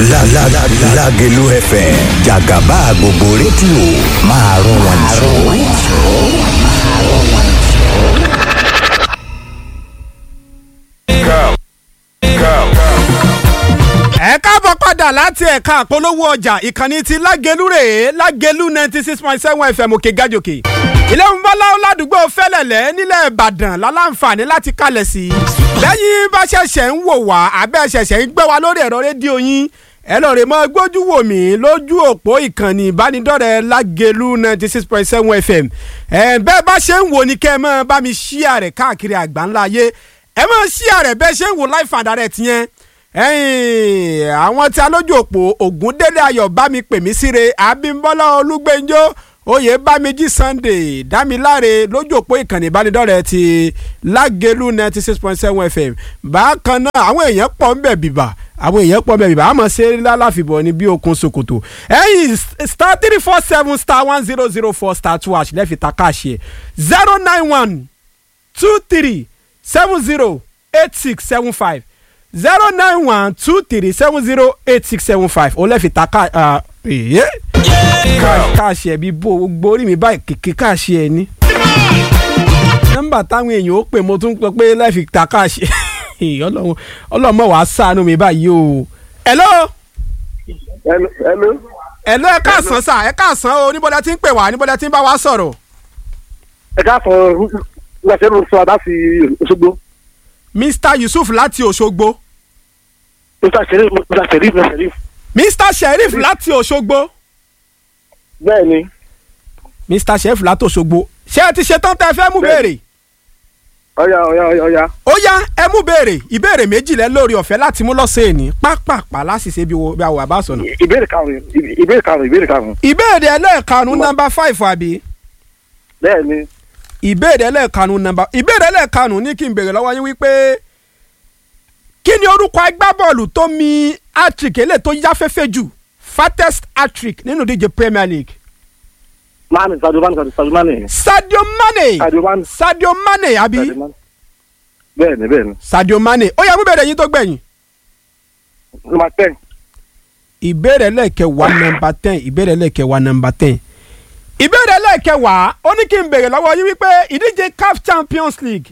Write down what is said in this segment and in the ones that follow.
Lágelú FM jàgàbá gbogbo rédíò máa rún wọn jù. Ẹ káàbọ̀ padà láti ẹ̀ka àpolówó ọjà ìkànnì ti Lágelú rèé Lágelú 96.7 FM òkè gàjòkè. Ilé ìmọ̀lá ládùúgbò Fẹ́lẹ̀lẹ̀ nílẹ̀ Ìbàdàn láláǹfààní láti kalẹ̀ sí. Lẹ́yìn bá ṣẹ̀ṣẹ̀ ń wò wá àbẹ́ ṣẹ̀ṣẹ̀ ń gbé wa lórí ẹ̀rọ rédíò yín. Ẹ lọ rè mọ́ gbójú wò mí lójú òpó ìkànnì ìbánidọ́rẹ̀ẹ́ Lágelú 96.7 FM. Bẹ́ẹ̀ bá ṣe ń wò ní kẹ́ ẹ mọ́ bá mi ṣíà rẹ̀ káàkiri àgbáńlá ayé. Ẹ mọ́ ṣíà rẹ̀ bẹ́ẹ̀ ṣe ń wò live and direct yẹn. Àwọn tí a lójú òpó Ògúndélé Ayọ̀ bá mi pè mí síre Abímbọ́lá Olúgbẹ́njọ́ Oyèbámẹ́jì Sunday Dámiláre lójú òpó ìkànnì ìbánidọ́rẹ̀ẹ́ ti Lágelú 96.7 FM. Bákan náà àwọn èèyàn pọ̀ ń bẹ̀ bìbà àmọ́ ṣe lálàfíbọ̀ ní bí okun ṣòkòtò. Star 347 star 1004 star 2 hash lẹ́fì ta káàṣì ẹ̀ 091 23 70 8675 091 23 70 8675 ó lẹ́fì ta káàṣì ẹ̀ bí gbogbo orí mi báyìí kìkì káàṣì ẹ̀ ní. nọ́mbà táwọn èèyàn ó pè mo tún pẹ́ pé lẹ́fì ta káàṣì ọlọ́mọ wàá ṣàánú mi báyìí o. hello. ẹ káàsán sà ẹ káàsán o níbọ̀dá tí ń pè wá níbọ̀dá tí ń bá wa sọ̀rọ̀. ẹ káàsán lọ́sẹ̀ ló sọ láti Òṣogbo. Mr Yusuf láti Òṣogbo. Mr Sheriff. Mr Sheriff láti Òṣogbo. bẹ́ẹ̀ni. Mr Sheriff láti Òṣogbo ṣé ẹ ti ṣetán tẹ́ fẹ́ mú béèrè. Ọya. Ó yá ẹ mú ìbéèrè méjì lẹ lórí ọ̀fẹ́ láti mú lọ́sẹ̀ ní pápápá láṣìṣe bí àwọn àbá sọ̀nà. Ìbéèrè karùn-ún. Ìbéèrè ẹlẹ́ẹ̀karùn-ún nọ́mbà 5 àbí. Bẹ́ẹ̀ni. Ìbéèrè ẹlẹ́ẹ̀karùn-ún ní kí n béèrè lọ́wọ́ yín wípé kí ni orúkọ agbábọ́ọ̀lù tó mi hat-trick eléyìí tó yáfẹ́fẹ́ jù fattest hat-trick nínú díje Premier League. Sadio Mane àbí. Bẹ́ẹ̀ni. Sadio Mane ó yá mú bẹ̀rẹ̀ yín tó gbẹ̀yìn. Number 10. Ìbéèrè ẹlẹ́ẹ̀kẹwàá nọ́mbà 10. Ìbéèrè ẹlẹ́ẹ̀kẹwàá ó ní kí n béèrè lọ́wọ́ yín wípé ìdíje CAF Champions League.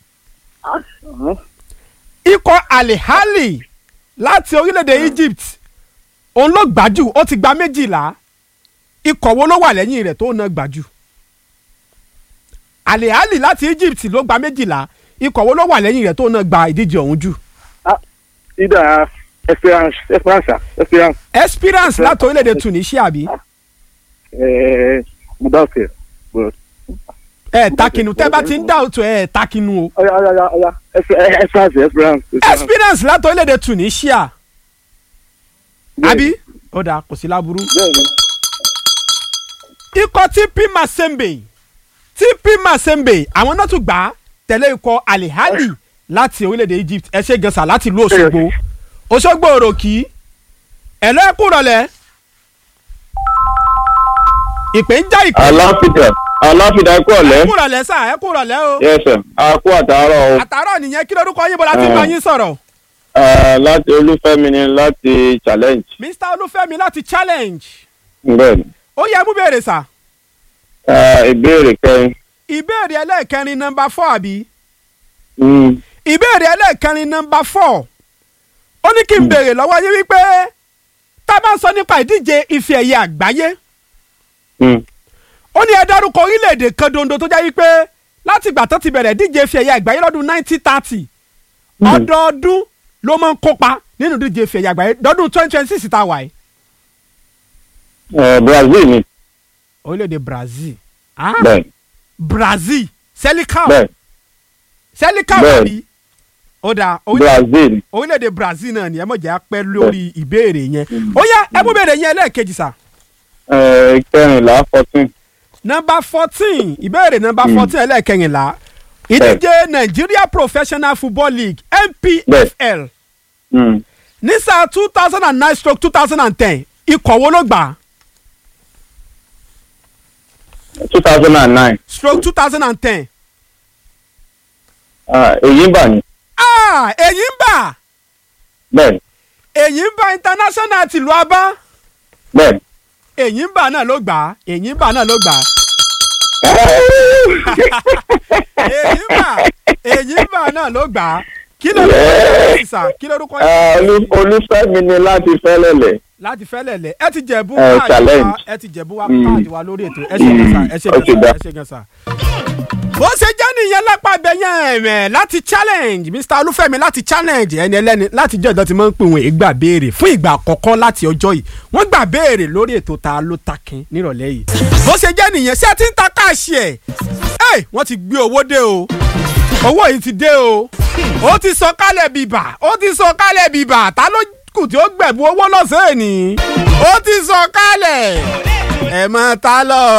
Ikọ̀ Al-Ahly láti orílẹ̀-èdè Egypt òun ló gbájú ó ti gba 12. Ikọ̀ wo ló wà lẹ́yìn rẹ̀ tó ná gbájú? Al-Ahly láti Egypt ló gba 12. Ikọ̀ wo ló wà lẹ́yìn rẹ̀ tó ná gba ìdíje ọ̀hún jù? Ida Esperance láti orílẹ̀-èdè Tunisia àbí? Mudafir. Takinu tẹ́ bá ti ń dá òtún takinu o. Ọya. Esperance láti orílẹ̀-èdè Tunisia. Àbí? Ó dáa kò sí láburú. Ikọ̀ TP Mazembe àwọn náà tún gbà á tẹ̀lé ikọ̀ Al-Ahly láti orílẹ̀-èdè Egypt ẹ ṣe gẹ̀ẹ́sà láti ìlú Òṣogbo òròkì ẹ̀lọ́ ẹ̀kú rọ̀lẹ́. Ìpè ń já ìpè. Aláfídà ẹ̀kú ọ̀lẹ́. Ẹ̀kú rọ̀lẹ́ sà ẹ̀kú rọ̀lẹ́ o. Yes sir àkú àtàárọ̀ o. Àtàárọ̀ nìyẹn kí lórúkọ yín bọ́ láti bá yín sọ̀rọ̀. Láti Olúfẹ́mi ni láti challenge. Mr Olúfẹ́mi láti challenge. Bẹ́ẹ̀ni. Ó yẹ mú béèrè sà. Ìbéèrè kẹrin. Ìbéèrè ẹlẹ́ẹ̀kẹrin nọ́mbà 4 àbí. Ìbéèrè ẹlẹ́ẹ̀kẹrin nọ́mbà 4 ó ní kí n béèrè lọ́wọ́ yín wípé tá a bá ń sọ nípa ìdíje ife ẹ̀yẹ àgbáyé. Ó ní ẹ dárúkọ orílẹ̀-èdè kan dondo tó jẹ́ wípé láti ìgbà tó ti bẹ̀rẹ̀ ìdíje ife ẹ̀yẹ àgbáyé lọ́dún 1930 ọdọọdún ló máa ń kópa nínú ìdíje ife ẹ̀yẹ àgbáyé lọ́dún 2026 tá a wà yìí. Brazil ni. Orílẹ̀-èdè Brazil. Bẹ́ẹ̀. Brazil Selical. Bẹ́ẹ̀. Àbí. Ó dáa Brazil. Orílẹ̀-èdè Brazil náà ni ẹ mọ̀ jẹ́ apẹ́ lórí ìbéèrè yẹn. Ó yá ẹ mú béèrè yẹn lẹ́ẹ̀kejì sà. Kẹrìnlá 14. Nọ́mbà 14 ìbéèrè nọ́mbà 14 ẹlẹ́ẹ̀kẹrìnlá ìdíje Nigeria Professional Football League NPFL ní sáà 2009/2010 ikọ̀ wo ló gbà? 2009/2010. Èyí ń bà ní. Èyí ń bà. Bẹ́ẹ̀ni. Èyínbá international tìlú Abá. bẹ́ẹ̀. Èyínbá náà ló gbà á. Èyínbá náà ló gbà á. Èyínbá náà ló gbà á. Kí lórúkọ yẹn sà? Kí lórúkọ yẹn? Olúfẹ́mi ni láti Fẹ́lẹ́lẹ̀. Láti Fẹ́lẹ́lẹ̀. Ẹ ti jẹ̀bú káàdì wa lórí ètò. Ẹ ṣe gan sa. Bó ṣe jẹ́ nìyẹn lápá abẹ́yẹn ẹ̀mẹ̀ láti challenge Mr. Olúfẹ́mi láti challenge ẹni ẹlẹ́ni láti jẹ́ ìdán tí wọ́n ń pè wọ́n ìgbà béèrè fún ìgbà àkọ́kọ́ láti ọjọ́ yìí wọ́n gbà béèrè lórí ètò Ta Ló Takin nírọ̀lẹ́ yìí. Bó ṣe jẹ́ nìyẹn ṣé ẹ ti ń ta káàṣì ẹ̀ wọ́n ti gbé owó dé o owó yìí ti dé o ó ti sọ kálẹ̀ bìbà ta ló kù tí ó gbẹ̀bú owó lọ́sẹ̀ ni ó ti sọ kálẹ̀ ẹ̀ mọ́ ta lọ.